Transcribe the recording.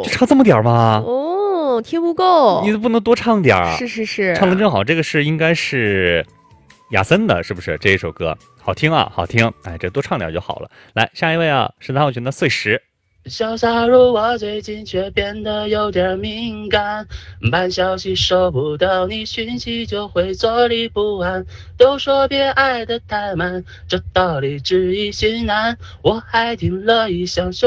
唱这么点儿吗？ 哦，听不够， 你不能多唱点儿。 是， 唱的真好，这个应该是亚森的，是不是这一首歌好听啊？好听，哎，这多唱点就好了。来，下一位啊，13号群的碎石。 潇洒如我最近却变得有点敏感，半消息收不到你讯息就会坐立不安，都说别爱得太慢，这道理知易行难，我还挺乐意享受